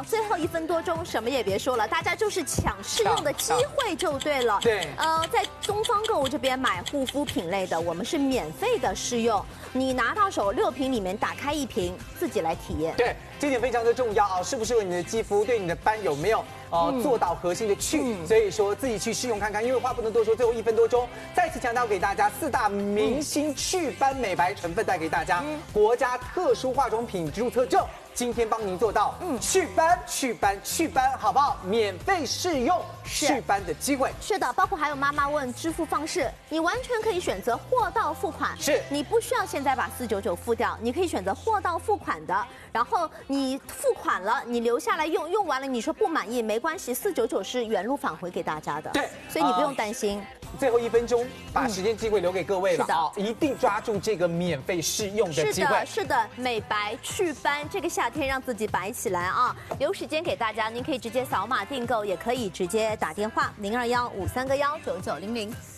最后1分多钟什么也别说了，大家就是抢试用的机会就对了。 对， 在东方购物这边买护肤品类的，我们是免费的试用，你拿到手6瓶里面打开1瓶，自己来体验。 对，这点非常的重要啊，适不适合你的肌肤，对你的斑有没有做到核心的去？所以说自己去试用看看，因为话不能多说，最后1分多钟，再次强调给大家4大明星祛斑美白成分带给大家，国家特殊化妆品注册证。今天帮您做到祛斑，好不好？免费试用祛斑的机会。 是的，包括还有妈妈问支付方式，你完全可以选择货到付款， 是你不需要现在把499付掉，你可以选择货到付款的，然后你付款了，你留下来用，用完了你说不满意没关系，499是原路返回给大家的， 对， 所以你不用担心。 最后1分钟，把时间机会留给各位了啊！一定抓住这个免费试用的机会。 是的，美白祛斑，这个夏天让自己白起来啊！留时间给大家，您可以直接扫码订购，也可以直接打电话0215319900。